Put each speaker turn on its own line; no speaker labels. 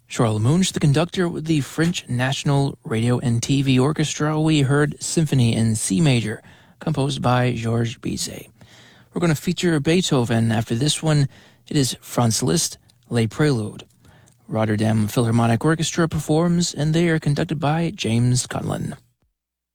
Charles Munch, the conductor with the French National Radio and TV Orchestra. We heard Symphony in C Major, composed by Georges Bizet. We're going to feature Beethoven. After this one, it is Franz Liszt, Les Préludes. Rotterdam Philharmonic Orchestra performs, and they are conducted by James Conlon.